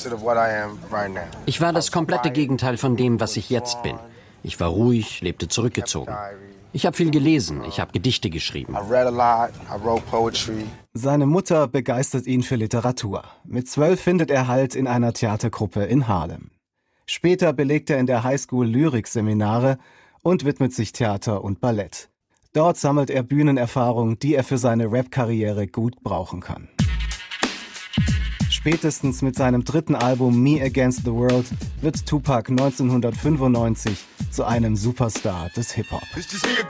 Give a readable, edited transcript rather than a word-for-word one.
Ich war das komplette Gegenteil von dem, was ich jetzt bin. Ich war ruhig, lebte zurückgezogen. Ich habe viel gelesen, ich habe Gedichte geschrieben. Seine Mutter begeistert ihn für Literatur. Mit 12 findet er Halt in einer Theatergruppe in Harlem. Später belegt er in der Highschool Lyrikseminare und widmet sich Theater und Ballett. Dort sammelt er Bühnenerfahrung, die er für seine Rap-Karriere gut brauchen kann. Spätestens mit seinem 3. Album Me Against the World wird Tupac 1995 zu einem Superstar des Hip-Hop.